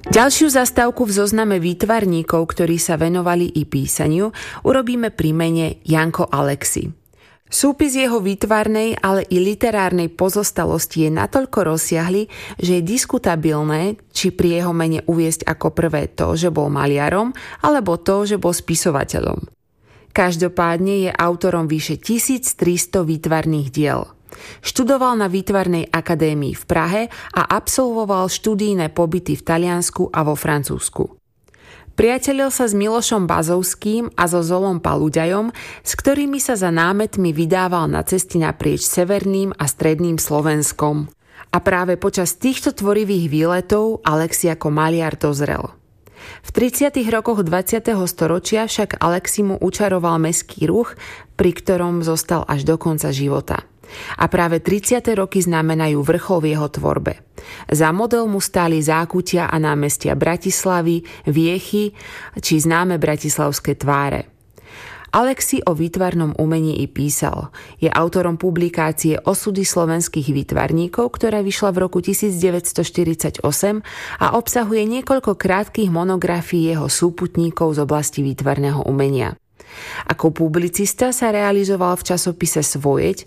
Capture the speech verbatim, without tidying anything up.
Ďalšiu zastávku v zozname výtvarníkov, ktorí sa venovali i písaniu, urobíme pri mene Janko Alexy. Súpis jeho výtvarnej, ale i literárnej pozostalosti je natoľko rozsiahly, že je diskutabilné, či pri jeho mene uviesť ako prvé to, že bol maliarom, alebo to, že bol spisovateľom. Každopádne je autorom vyše tisíctristo výtvarných diel. Študoval na Výtvarnej akadémii v Prahe a absolvoval študijné pobyty v Taliansku a vo Francúzsku. Priatelil sa s Milošom Bazovským a so Zolom Paluďajom, s ktorými sa za námetmi vydával na cesty naprieč severným a stredným Slovenskom. A práve počas týchto tvorivých výletov Alexy ako maliar dozrel. V tridsiatych rokoch dvadsiateho storočia však Alexy mu učaroval mestský ruch, pri ktorom zostal až do konca života. A práve tridsiate roky znamenajú vrchol v jeho tvorbe. Za model mu stáli zákutia a námestia Bratislavy, Viechy či známe bratislavské tváre. Alexy o výtvarnom umení i písal. Je autorom publikácie Osudy slovenských výtvarníkov, ktorá vyšla v roku devätnásťstoštyridsaťosem a obsahuje niekoľko krátkych monografií jeho súputníkov z oblasti výtvarného umenia. Ako publicista sa realizoval v časopise Svojeť,